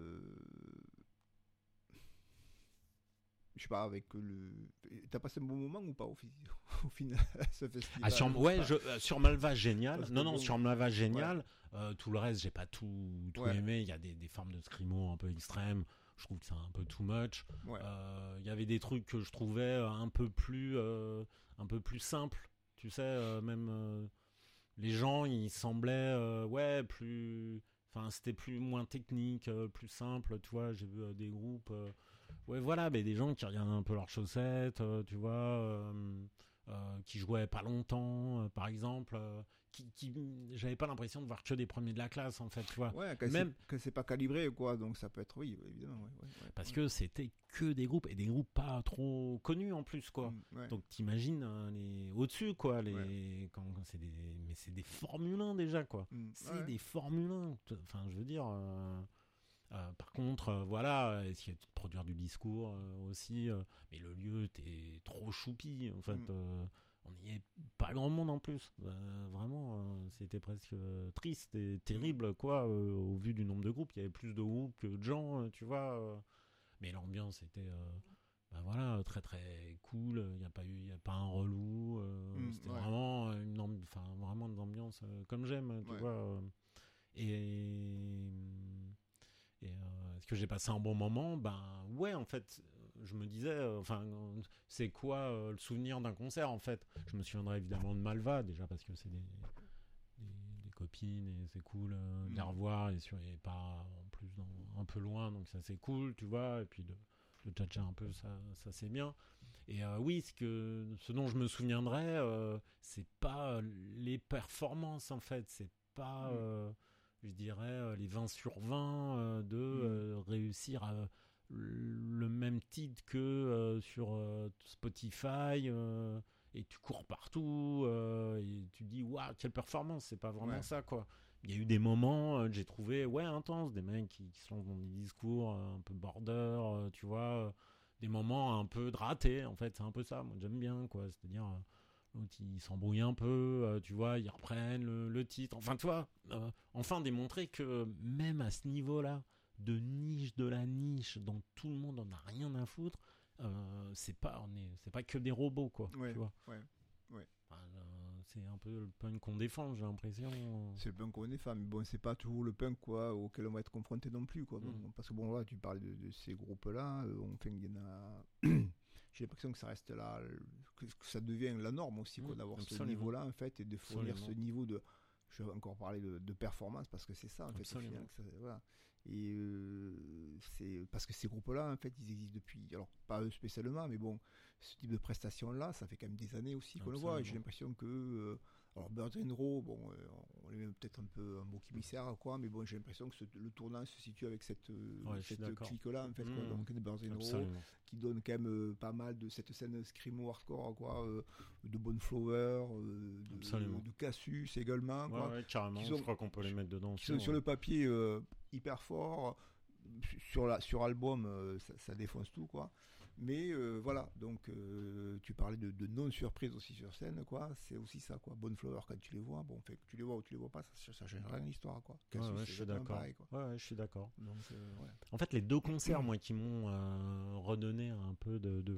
Speaker 1: je sais pas, avec le. T'as passé un bon moment ou pas au final, ce festival?
Speaker 2: Sur Malva, génial.
Speaker 1: Parce que
Speaker 2: Non,
Speaker 1: bon,
Speaker 2: sur Malva, génial. Tout le reste, j'ai pas tout
Speaker 1: Ouais.
Speaker 2: aimé. Il y a des formes de scrimo un peu extrêmes. Je trouve que c'est un peu too much.
Speaker 1: Ouais.
Speaker 2: Il y avait des trucs que je trouvais un peu plus simples. Tu sais, même les gens, ils semblaient, plus. Enfin, c'était moins technique, plus simple. Tu vois, j'ai vu des groupes. Ouais, voilà, mais des gens qui regardent un peu leurs chaussettes, tu vois, qui jouaient pas longtemps, par exemple, j'avais pas l'impression de voir que des premiers de la classe, en fait, tu vois.
Speaker 1: Ouais,
Speaker 2: Même
Speaker 1: que c'est pas calibré, quoi, donc ça peut être, oui, évidemment,
Speaker 2: parce que c'était que des groupes, et des groupes pas trop connus en plus, quoi.
Speaker 1: Ouais.
Speaker 2: Donc t'imagines les au-dessus, quoi, quand mais c'est des Formule 1 déjà, quoi. C'est des Formule 1, enfin, je veux dire. Par contre, voilà, essayer de produire du discours aussi, mais le lieu était trop choupi, en fait. On n'y est pas grand monde en plus. Vraiment, c'était presque triste et terrible, quoi, au vu du nombre de groupes. Il y avait plus de groupes que de gens, tu vois. Mais l'ambiance était, voilà, très très cool. Il n'y a pas un relou. C'était vraiment vraiment une ambiance comme j'aime, tu vois. Et est-ce que j'ai passé un bon moment? Ben ouais, en fait, je me disais, c'est quoi le souvenir d'un concert, en fait? Je me souviendrai évidemment de Malva, déjà parce que c'est des copines et c'est cool de les revoir, et pas en plus un peu loin, donc ça c'est cool, tu vois, et puis de tchatcher un peu, ça c'est bien. Et oui, ce dont je me souviendrai, c'est pas les performances, en fait, c'est pas... je dirais les 20 sur 20 de réussir le même titre que sur Spotify, et tu cours partout, et tu dis waouh, quelle performance. C'est pas vraiment ça, quoi. Il y a eu des moments que j'ai trouvé intenses, des mecs qui sont dans des discours un peu border, tu vois, des moments un peu de ratés, en fait. C'est un peu ça, moi j'aime bien, quoi. C'est-à-dire l'autre il s'embrouille un peu, tu vois, ils reprennent le titre. Enfin, tu vois, enfin démontrer que même à ce niveau-là, de niche de la niche, dont tout le monde en a rien à foutre, c'est pas que des robots, quoi. Tu vois. Enfin, c'est un peu le punk qu'on défend, j'ai l'impression.
Speaker 1: C'est le punk qu'on défend, mais bon, c'est pas toujours le punk, quoi, auquel on va être confronté non plus, quoi. Bon, parce que bon, là, tu parles de ces groupes-là, il y en a. J'ai l'impression que ça reste là, que ça devient la norme aussi, quoi, d'avoir ce niveau-là, en fait, et de fournir ce niveau de. Je vais encore parler de performance, parce que c'est ça, en fait, au final. Voilà. Et c'est parce que ces groupes-là, en fait, ils existent depuis. Alors, pas eux spécialement, mais bon, ce type de prestation-là, ça fait quand même des années aussi qu'on le voit. Et j'ai l'impression que. Alors, Birds and Row, bon, on les met peut-être un peu un bouc émissaire, quoi, mais bon, j'ai l'impression que le tournant se situe avec cette clique-là, en fait, quoi, donc des Birds and Row, qui donne quand même pas mal de cette scène screamo hardcore, quoi, de Boneflower, de Cassius également, quoi.
Speaker 2: Ouais, carrément, je crois qu'on peut les mettre dedans.
Speaker 1: Qui sont sur le papier hyper forts, sur album, ça défonce tout, quoi. Mais voilà, donc tu parlais de non-surprise aussi sur scène, quoi. C'est aussi ça, quoi. Boneflower, quand tu les vois, bon, fait que tu les vois ou tu les vois pas, ça change rien l'histoire, quoi.
Speaker 2: Je suis d'accord.
Speaker 1: Pareil, quoi.
Speaker 2: Ouais, je suis d'accord.
Speaker 1: Donc,
Speaker 2: en fait, les deux concerts, moi, qui m'ont redonné un peu de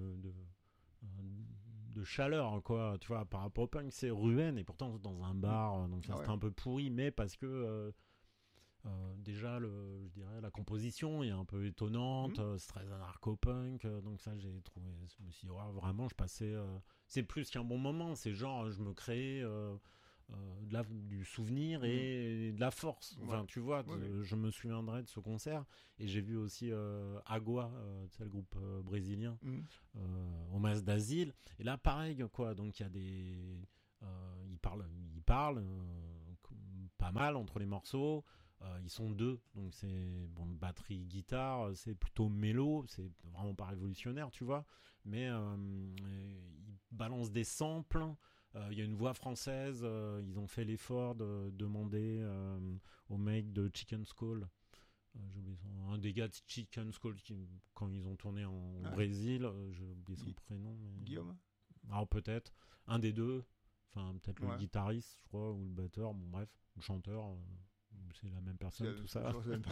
Speaker 2: chaleur, quoi, tu vois, par rapport au punk, c'est Ruhen, et pourtant c'est dans un bar, donc ça c'était un peu pourri, mais parce que déjà je dirais la composition est un peu étonnante, c'est très anarcho-punk, donc ça j'ai trouvé, je me suis dit, vraiment je passais, c'est plus qu'un bon moment, c'est genre je me créais du souvenir et de la force. Enfin, tu vois, je me souviendrai de ce concert. Et j'ai vu aussi Agua, c'est le groupe brésilien, au Mas d'Asile. Et là, pareil, quoi. Donc, il y a des... ils parlent pas mal entre les morceaux. Ils sont deux, donc c'est batterie, guitare, c'est plutôt mélo, c'est vraiment pas révolutionnaire, tu vois, mais ils balancent des samples. Il y a une voix française, ils ont fait l'effort de demander au mec de Chicken Skull, j'ai oublié un des gars de Chicken Skull quand ils ont tourné en Brésil, j'ai oublié son prénom. Mais...
Speaker 1: Guillaume.
Speaker 2: Alors peut-être un des deux, enfin peut-être le guitariste, je crois, ou le batteur, bon bref, le chanteur. C'est la même personne, tout ça.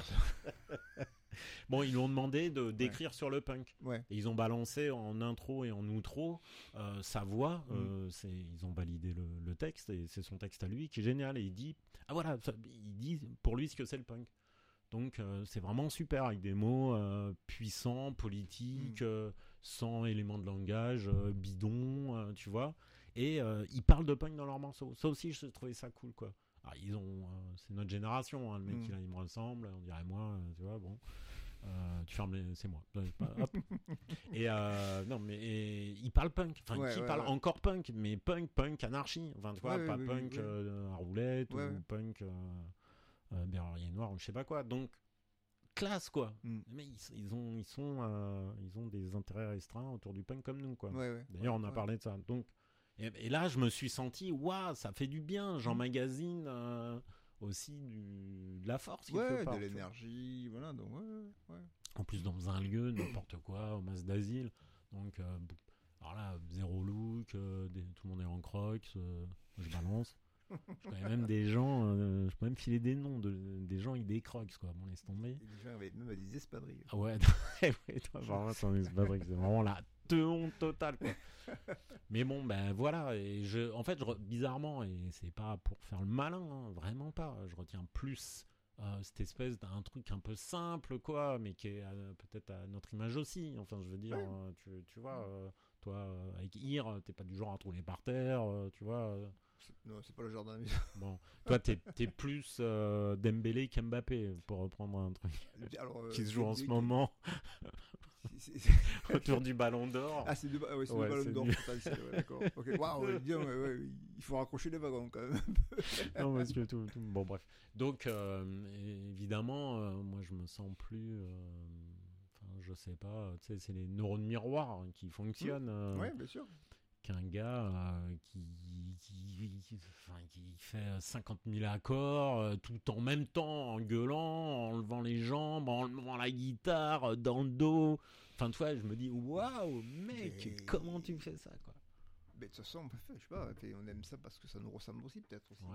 Speaker 2: Bon, ils lui ont demandé d'écrire sur le punk. Et ils ont balancé en intro et en outro sa voix. Ils ont validé le texte et c'est son texte à lui qui est génial. Et il dit, il dit pour lui ce que c'est le punk. Donc c'est vraiment super avec des mots puissants, politiques, sans éléments de langage, bidon, tu vois. Et ils parlent de punk dans leurs morceaux. Ça aussi, je trouvais ça cool, quoi. Alors, ils ont, c'est notre génération, hein, le mec il me ressemble, on dirait moi, tu vois, bon. Tu fermes c'est moi. Hop. Et non, mais il parle punk. Enfin, qui parle encore punk, mais punk, anarchie. Enfin, tu vois, pas punk à roulette ou punk berrurier noir ou je sais pas quoi. Donc, classe, quoi. Mais ils ont des intérêts restreints autour du punk comme nous, quoi. D'ailleurs, on a parlé de ça. Donc, et là, je me suis senti, waouh, ça fait du bien. J'emmagasine aussi de la force.
Speaker 1: De l'énergie, voilà. Donc,
Speaker 2: en plus, dans un lieu, n'importe quoi, au Mas d'Asile. Donc, alors là, zéro look, tout le monde est en crocs, je balance. Je connais même des gens, je peux même filer des noms des gens avec des crocs, quoi. Bon, laisse tomber.
Speaker 1: Et des gens avec même des espadrilles.
Speaker 2: Ah ouais, toi, vraiment, c'est un espadrille. C'est vraiment la honte totale, quoi. Mais bon, ben voilà. Et en fait, bizarrement, et c'est pas pour faire le malin, hein, vraiment pas. Je retiens plus cette espèce d'un truc un peu simple, quoi, mais qui est peut-être à notre image aussi. Enfin, je veux dire, tu vois, toi, avec Ir, t'es pas du genre à rouler par terre, tu vois.
Speaker 1: Non, c'est pas le genre de la maison.
Speaker 2: Bon, toi, t'es plus Dembélé qu'Mbappé, pour reprendre un truc qui se joue en ce moment. Autour du Ballon d'Or.
Speaker 1: Ah, c'est le Ballon d'Or. D'accord. Ok. Waouh, il faut raccrocher les wagons quand même.
Speaker 2: Non, parce que tout. Bon, bref. Donc, évidemment, moi, je me sens plus. Je sais pas. Tu sais, c'est les neurones miroirs qui fonctionnent.
Speaker 1: Oui, bien sûr.
Speaker 2: Qu'un gars qui fait 50 000 accords tout en même temps, en gueulant, en levant les jambes, en levant la guitare dans le dos. Enfin, tu vois, je me dis, waouh, mec, comment tu fais ça, quoi.
Speaker 1: Mais de toute façon, je sais pas, on aime ça parce que ça nous ressemble aussi, peut-être aussi.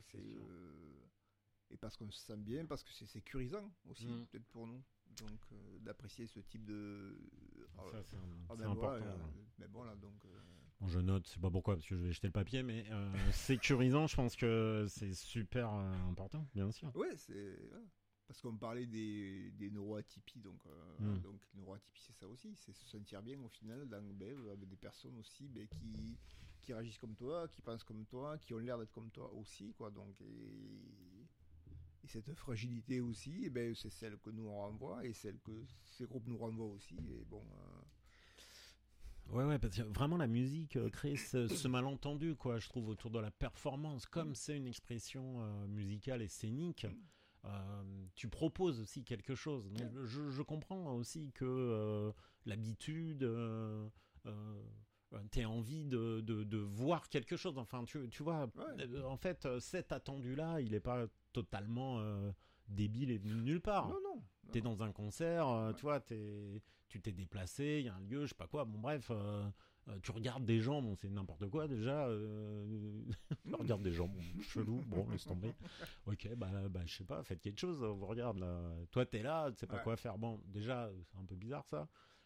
Speaker 1: Et parce qu'on se sent bien, parce que c'est sécurisant aussi, peut-être pour nous. Donc, d'apprécier ce type de.
Speaker 2: Ça, c'est important.
Speaker 1: Mais bon, là, donc.
Speaker 2: Bon, je note, c'est pas pourquoi, parce que je vais jeter le papier, mais sécurisant, je pense que c'est super important, bien sûr.
Speaker 1: Ouais, parce qu'on parlait des neuroatypies, donc neuroatypie, c'est ça aussi, c'est se sentir bien au final avec des personnes aussi qui réagissent comme toi, qui pensent comme toi, qui ont l'air d'être comme toi aussi, quoi. Donc, et cette fragilité aussi, c'est celle que nous on renvoie et celle que ces groupes nous renvoient aussi. Et bon.
Speaker 2: Ouais, parce que vraiment la musique crée ce malentendu, quoi, je trouve, autour de la performance. Comme c'est une expression musicale et scénique, tu proposes aussi quelque chose. Donc, je comprends aussi que l'habitude, t'aies envie de voir quelque chose. Enfin, tu vois, en fait, cet attendu-là, il n'est pas totalement débile et venu de nulle part.
Speaker 1: Non.
Speaker 2: T'es dans un concert, tu vois, tu t'es déplacé, il y a un lieu, je sais pas quoi, bon bref, tu regardes des gens, bon c'est n'importe quoi déjà, tu regardes des gens, bon, chelou, bon laisse tomber, ok, je sais pas, faites quelque chose, on vous regarde là, toi t'es là, tu sais pas quoi faire, bon déjà c'est un peu bizarre ça,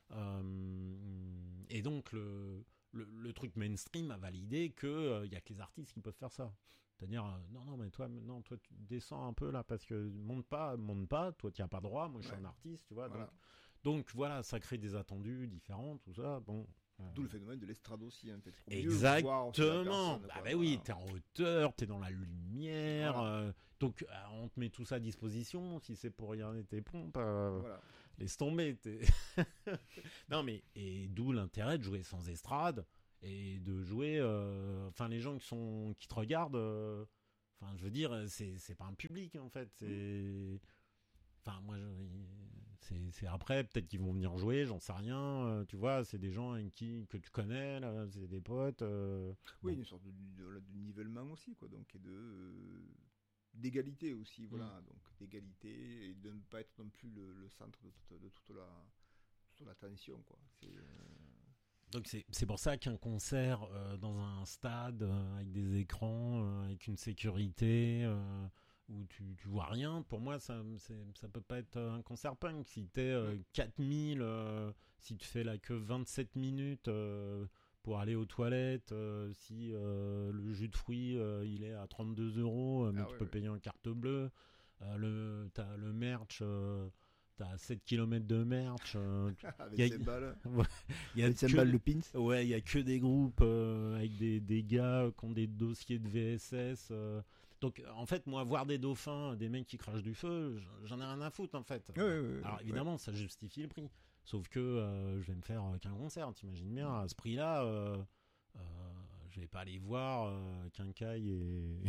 Speaker 2: et donc le truc mainstream a validé que y a que les artistes qui peuvent faire ça. C'est-à-dire, non, mais toi, tu descends un peu là, parce que monte pas, toi, tu n'as pas droit, moi, je suis un artiste, tu vois. Voilà. Donc, voilà, ça crée des attendus différents, tout ça. Bon,
Speaker 1: D'où le phénomène de l'estrade aussi, hein, peut-être. Voir aussi la
Speaker 2: Exactement.
Speaker 1: personne,
Speaker 2: Bah,
Speaker 1: quoi.
Speaker 2: bah oui,
Speaker 1: Voilà.
Speaker 2: t'es en hauteur, t'es dans la lumière.
Speaker 1: Voilà.
Speaker 2: Donc, on te met tout ça à disposition. Si c'est pour regarder tes pompes,
Speaker 1: Voilà.
Speaker 2: laisse tomber. Non, mais et d'où l'intérêt de jouer sans estrade et de jouer. Enfin, les gens qui te regardent. Enfin, je veux dire, c'est pas un public en fait. Enfin, moi, c'est après, peut-être qu'ils vont venir jouer, j'en sais rien. Tu vois, c'est des gens que tu connais, là, c'est des potes.
Speaker 1: Oui,
Speaker 2: Bon.
Speaker 1: une sorte de nivellement aussi, quoi. Donc, et d'égalité aussi, voilà. Donc, d'égalité et de ne pas être non plus le centre de toute l'attention, quoi.
Speaker 2: Donc c'est pour ça qu'un concert dans un stade avec des écrans, avec une sécurité où tu vois rien, pour moi ça peut pas être un concert punk. Si t'es 4000, si tu fais là que 27 minutes pour aller aux toilettes, si le jus de fruits il est à 32 €, mais tu peux payer en carte bleue, t'as le merch. T'as 7 km de merch.
Speaker 1: Avec 5 balles.
Speaker 2: Il y a
Speaker 1: Avec 5 balles le pins.
Speaker 2: Ouais, il y a que des groupes avec des gars qui ont des dossiers de VSS. Donc, en fait, moi, voir des dauphins, des mecs qui crachent du feu, j'en ai rien à foutre, en fait. Alors, évidemment, ça justifie le prix. Sauf que je vais me faire qu'un concert, t'imagines bien. À ce prix-là, je vais pas aller voir Quincaille et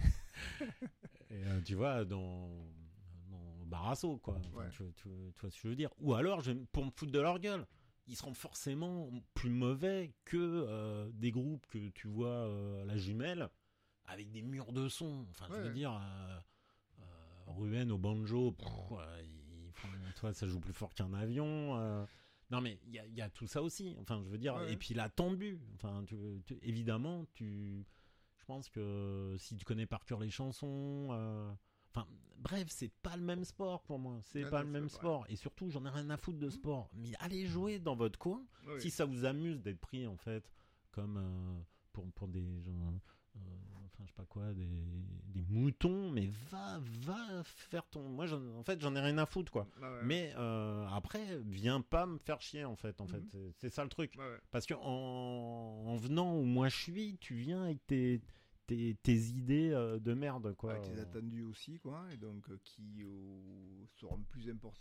Speaker 2: tu vois, dans Barasso, quoi. Enfin, tu vois ce que je veux dire. Ou alors, pour me foutre de leur gueule, ils seront forcément plus mauvais que des groupes que tu vois à la Jumelle avec des murs de son. Enfin, je veux dire, Ruben au banjo, toi, ça joue plus fort qu'un avion. Non, mais il y a tout ça aussi. Enfin, je veux dire, et puis l'attendu. Enfin, évidemment, je pense que si tu connais par cœur les chansons. Enfin, bref, c'est pas le même sport pour moi. C'est pas le même sport. Et surtout, j'en ai rien à foutre de sport. Mais allez jouer dans votre coin. Si ça vous amuse d'être pris, en fait, comme pour des gens, enfin, je sais pas quoi, des moutons, mais va faire ton. Moi, en fait, j'en ai rien à foutre, quoi. Mais après, viens pas me faire chier, en fait. C'est ça le truc. Parce que en venant où moi je suis, tu viens avec tes idées de merde, quoi.
Speaker 1: Avec tes attendus aussi, quoi, et donc qui seront plus importants,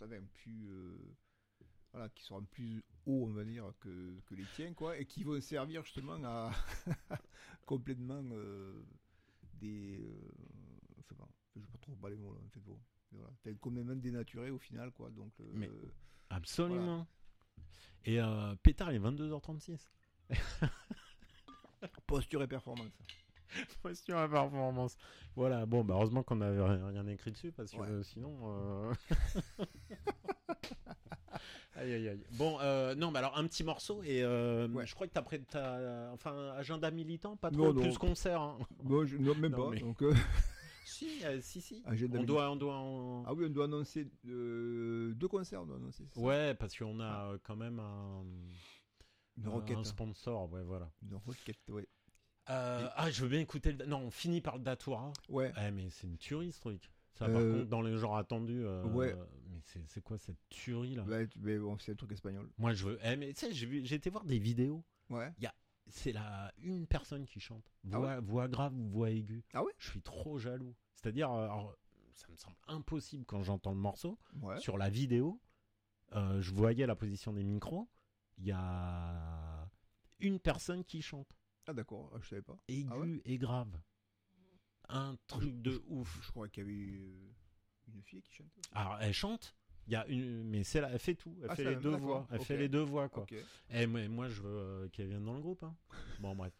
Speaker 1: qui seront plus hauts, on va dire, que les tiens, quoi, et qui vont servir justement à complètement je sais pas, je vais pas trop parler les mots là, en fait, bon. Voilà. Complètement dénaturé au final, quoi. Donc,
Speaker 2: mais absolument. Voilà. Et pétard, il est 22h36.
Speaker 1: Posture et performance.
Speaker 2: Posture et performance. Voilà, bon, bah heureusement qu'on n'avait rien écrit dessus parce que sinon. Aïe aïe aïe. Bon, non, mais alors un petit morceau et je crois que t'as enfin agenda militant, pas trop,
Speaker 1: non,
Speaker 2: plus concert. Hein.
Speaker 1: Non, même
Speaker 2: non,
Speaker 1: pas.
Speaker 2: Mais...
Speaker 1: Donc,
Speaker 2: si.
Speaker 1: Agenda
Speaker 2: on doit.
Speaker 1: Ah oui, on doit annoncer 2 concerts, on doit annoncer. Ça.
Speaker 2: Ouais, parce qu'on a quand même
Speaker 1: une requête.
Speaker 2: Un sponsor, ouais, voilà.
Speaker 1: Une requête, ouais.
Speaker 2: Je veux bien écouter non, on finit par le Datura.
Speaker 1: Ouais.
Speaker 2: Mais c'est une tuerie ce truc. Ça, par contre, dans les genres attendus.
Speaker 1: Ouais.
Speaker 2: Mais c'est quoi cette tuerie là?
Speaker 1: Mais bon, c'est un truc espagnol.
Speaker 2: Moi, je veux. Mais tu sais, j'ai été voir des vidéos.
Speaker 1: Ouais.
Speaker 2: C'est une personne qui chante. Voix grave ou voix aiguë.
Speaker 1: Ah ouais?
Speaker 2: Je suis trop jaloux. C'est-à-dire, alors, ça me semble impossible quand j'entends le morceau.
Speaker 1: Ouais.
Speaker 2: Sur la vidéo, je voyais la position des micros. Il y a une personne qui chante.
Speaker 1: Ah d'accord, je savais pas.
Speaker 2: Aigu et grave. Un truc de ouf.
Speaker 1: Je crois qu'il y avait une fille qui chante.
Speaker 2: Alors elle chante, mais elle fait tout. Elle fait les deux voix. Elle fait les deux voix, quoi.
Speaker 1: Okay.
Speaker 2: Et moi je veux qu'elle vienne dans le groupe. Hein. Bon bref.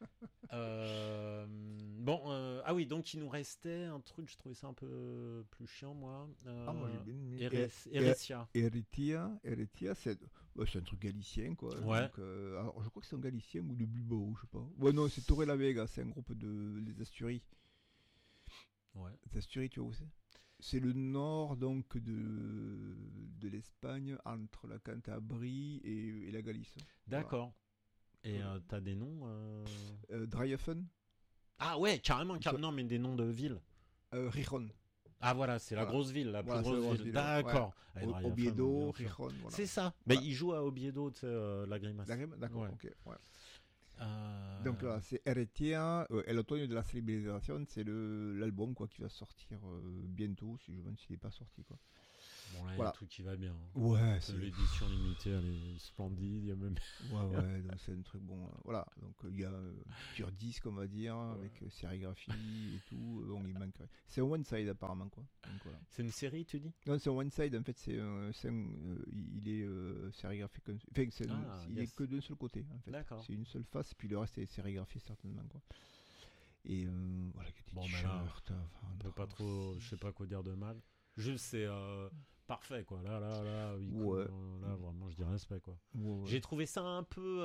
Speaker 2: Ah oui, donc il nous restait un truc, je trouvais ça un peu plus chiant, moi.
Speaker 1: Moi j'ai bien aimé.
Speaker 2: Heretia.
Speaker 1: Heretia, c'est un truc galicien, quoi.
Speaker 2: Ouais.
Speaker 1: Donc, alors, je crois que c'est un galicien ou de Bilbao, je sais pas. Ouais, non, c'est Torrelavega, c'est un groupe des Asturies.
Speaker 2: Ouais.
Speaker 1: Les Asturies, tu vois où c'est? C'est le nord, donc, de l'Espagne, entre la Cantabrie et la Galice.
Speaker 2: D'accord. Voilà. Et t'as des noms
Speaker 1: Dreifen.
Speaker 2: Ah ouais, carrément. Non, mais des noms de villes.
Speaker 1: Rijon.
Speaker 2: Ah voilà, c'est la
Speaker 1: Voilà.
Speaker 2: grosse ville, la plus
Speaker 1: Voilà, c'est la
Speaker 2: grosse
Speaker 1: grosse
Speaker 2: ville.
Speaker 1: ville,
Speaker 2: D'accord. Ah, il doit y avoir
Speaker 1: Oviedo,
Speaker 2: bien sûr.
Speaker 1: Gijón, voilà.
Speaker 2: C'est ça.
Speaker 1: Voilà.
Speaker 2: Il joue à Oviedo, tu sais, la grimace.
Speaker 1: D'accord,
Speaker 2: Ouais.
Speaker 1: ok. Ouais.
Speaker 2: Euh,
Speaker 1: Donc là, c'est Heretia, El Otoño de la Civilización, c'est l'album quoi qui va sortir bientôt, si je me demande s'il n'est pas sorti quoi.
Speaker 2: Bon, là, il y a
Speaker 1: Voilà.
Speaker 2: tout qui va bien.
Speaker 1: Ouais,
Speaker 2: L'édition limitée, elle est splendide. Il y a même...
Speaker 1: ouais, donc c'est un truc bon. Voilà, donc il y a sur disque, on va dire, avec sérigraphie et tout. Bon, il manque. C'est un one side apparemment quoi. Donc, voilà.
Speaker 2: C'est une série, tu dis?
Speaker 1: Non, c'est un one side. En fait, il est sérigraphié comme. Enfin, il est que d'un seul côté. En fait.
Speaker 2: D'accord.
Speaker 1: C'est une seule face, puis le reste est sérigraphié certainement quoi. Et voilà, il y a des
Speaker 2: Bon,
Speaker 1: t-shirts.
Speaker 2: On peut pas trop, je sais pas quoi dire de mal. Juste, c'est parfait, quoi. Là, oui,
Speaker 1: Ouais.
Speaker 2: là, vraiment, je dis respect, quoi.
Speaker 1: Ouais.
Speaker 2: J'ai trouvé ça un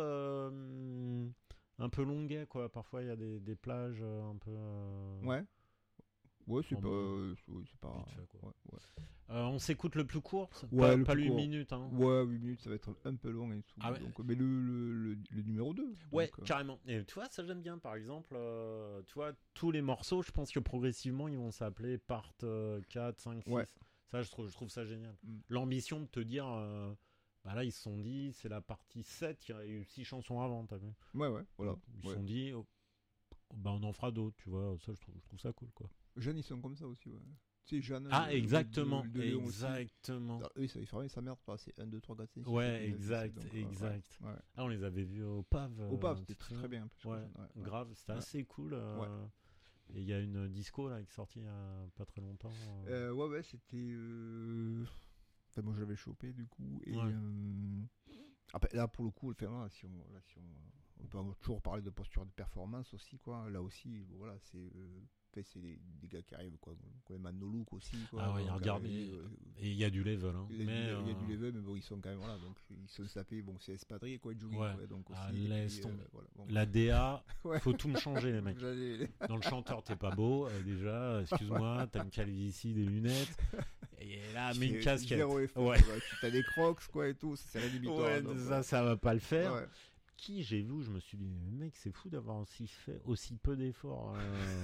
Speaker 2: peu longuet, quoi. Parfois, il y a des plages un peu...
Speaker 1: Ouais. Ouais, c'est
Speaker 2: en
Speaker 1: pas.
Speaker 2: mode
Speaker 1: C'est pas.
Speaker 2: vite fait, quoi.
Speaker 1: Ouais.
Speaker 2: on s'écoute le plus court,
Speaker 1: Ouais, le
Speaker 2: pas
Speaker 1: plus
Speaker 2: les
Speaker 1: court.
Speaker 2: minutes, hein.
Speaker 1: Ouais, 8 minutes, ça va être un peu long et tout.
Speaker 2: Ah ouais.
Speaker 1: Donc, mais le numéro 2.
Speaker 2: Ouais,
Speaker 1: donc,
Speaker 2: carrément. Et tu vois, ça j'aime bien. Par exemple, tu vois, tous les morceaux, je pense que progressivement, ils vont s'appeler part 4, 5, 6.
Speaker 1: Ouais.
Speaker 2: Ça, je trouve ça génial.
Speaker 1: Mm.
Speaker 2: L'ambition de te dire, bah là, ils se sont dit, c'est la partie 7, il y a eu 6 chansons avant, t'as vu?
Speaker 1: Ouais, voilà.
Speaker 2: Ils se
Speaker 1: Ouais.
Speaker 2: sont dit, oh, bah on en fera d'autres, tu vois. Ça, je trouve ça cool, quoi.
Speaker 1: Jeanne, ils sont comme ça aussi, ouais. Tu sais, Jeanne.
Speaker 2: Ah, exactement.
Speaker 1: de Léon aussi.
Speaker 2: Exactement.
Speaker 1: Alors, eux, ça les fait ça merde pas. C'est 1, 2, 3, 4, 5.
Speaker 2: Ouais, exact.
Speaker 1: Ouais.
Speaker 2: Ah, on les avait vus au PAV.
Speaker 1: Au PAV,
Speaker 2: tu
Speaker 1: c'était
Speaker 2: te
Speaker 1: très,
Speaker 2: souviens?
Speaker 1: très bien. parce que
Speaker 2: Ouais,
Speaker 1: Jeanne,
Speaker 2: grave, c'était
Speaker 1: Ouais.
Speaker 2: assez cool. Et il y a une disco là qui est sortie il y a pas très longtemps.
Speaker 1: Ouais, c'était. Enfin, moi, je l'avais chopé du coup. Et
Speaker 2: Ouais.
Speaker 1: après, là, pour le coup, enfin, là, si on peut toujours parler de posture de performance aussi, quoi. Là aussi, voilà, c'est. Enfin, c'est des gars qui arrivent, quoi. Quand même à no look aussi, quoi.
Speaker 2: Ah ouais,
Speaker 1: Donc,
Speaker 2: regarde, et il y a du level. Hein.
Speaker 1: il y a du level, mais bon, ils sont quand même, voilà. Donc, ils sont sapés. Bon, c'est Espadrille, quoi, et Jogging,
Speaker 2: Ouais.
Speaker 1: quoi, donc aussi.
Speaker 2: Ah,
Speaker 1: et puis,
Speaker 2: laisse tomber.
Speaker 1: voilà, bon.
Speaker 2: La DA,
Speaker 1: Ouais.
Speaker 2: faut tout me changer, les mecs.
Speaker 1: J'allais-
Speaker 2: Dans le chanteur, t'es pas beau, déjà, excuse-moi, t'as une calvitie, des lunettes. Et là, mets une
Speaker 1: C'est
Speaker 2: casquette.
Speaker 1: zéro effort,
Speaker 2: Ouais.
Speaker 1: quoi. Tu as des crocs, quoi, et tout. C'est rédhibitoire.
Speaker 2: Ouais,
Speaker 1: donc,
Speaker 2: ça va pas le faire.
Speaker 1: ouais.
Speaker 2: Qui j'ai vu, je me suis dit, mec, c'est fou d'avoir aussi peu d'efforts.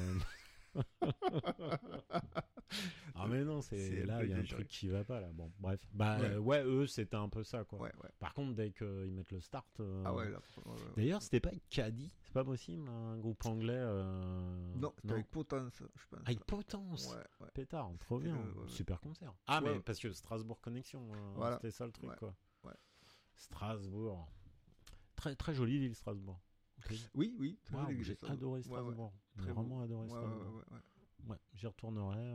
Speaker 2: Ah mais non,
Speaker 1: C'est un
Speaker 2: là
Speaker 1: peu
Speaker 2: il y a un
Speaker 1: exagéré.
Speaker 2: truc qui va pas là. Bon, bref. Bah
Speaker 1: Ouais.
Speaker 2: eux c'était un peu ça quoi.
Speaker 1: Ouais.
Speaker 2: Par contre dès qu'ils mettent le start.
Speaker 1: Ah ouais, là. Ouais.
Speaker 2: D'ailleurs c'était pas avec Caddy, c'est pas possible, un groupe anglais.
Speaker 1: Non, c'était avec Potence, je pense.
Speaker 2: Avec Potence.
Speaker 1: Ouais.
Speaker 2: Pétard, trop bien,
Speaker 1: ouais.
Speaker 2: super concert. Ah
Speaker 1: Ouais.
Speaker 2: mais parce que Strasbourg Connexion,
Speaker 1: Voilà.
Speaker 2: c'était ça le truc
Speaker 1: Ouais.
Speaker 2: quoi.
Speaker 1: Ouais.
Speaker 2: Strasbourg, très très jolie ville Strasbourg.
Speaker 1: Oui. très
Speaker 2: Waouh,
Speaker 1: joli,
Speaker 2: j'ai
Speaker 1: ça.
Speaker 2: adoré
Speaker 1: Ouais,
Speaker 2: Strasbourg. J'ai
Speaker 1: Très
Speaker 2: vraiment
Speaker 1: beau.
Speaker 2: adoré
Speaker 1: Ouais,
Speaker 2: Strasbourg.
Speaker 1: ouais.
Speaker 2: Ouais, j'y retournerai.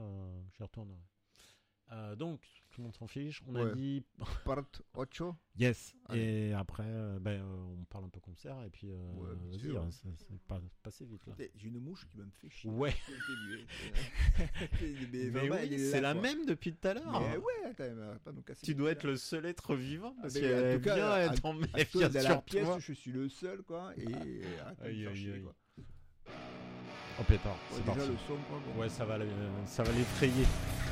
Speaker 2: Donc, tout le monde s'en fiche. On a
Speaker 1: Ouais.
Speaker 2: dit
Speaker 1: Part 8.
Speaker 2: yes.
Speaker 1: Allez.
Speaker 2: Et après, on parle un peu concert. Et puis,
Speaker 1: Ouais, bien
Speaker 2: vas-y,
Speaker 1: sûr.
Speaker 2: hein, c'est passé vite là.
Speaker 1: J'ai une mouche qui me fait chier.
Speaker 2: Ouais.
Speaker 1: Mais
Speaker 2: Mais
Speaker 1: vraiment,
Speaker 2: oui,
Speaker 1: elle est
Speaker 2: c'est
Speaker 1: là,
Speaker 2: la
Speaker 1: quoi.
Speaker 2: même depuis tout à l'heure.
Speaker 1: Mais ouais, attends, elle va pas nous casser
Speaker 2: Tu
Speaker 1: les
Speaker 2: dois
Speaker 1: couilles,
Speaker 2: être
Speaker 1: là.
Speaker 2: le seul être vivant parce
Speaker 1: Ah, mais
Speaker 2: qu'elle
Speaker 1: en tout cas,
Speaker 2: vient
Speaker 1: à-
Speaker 2: être en
Speaker 1: À toi,
Speaker 2: méfiance
Speaker 1: dans la
Speaker 2: sur
Speaker 1: pièce,
Speaker 2: toi.
Speaker 1: je suis le seul, quoi. Et arrête de me
Speaker 2: Aïe,
Speaker 1: faire
Speaker 2: aïe,
Speaker 1: chier,
Speaker 2: aïe.
Speaker 1: quoi.
Speaker 2: Oh pétard,
Speaker 1: Ouais,
Speaker 2: c'est
Speaker 1: déjà
Speaker 2: parti.
Speaker 1: le son, quoi. Bon.
Speaker 2: Ouais, ça va l'effrayer.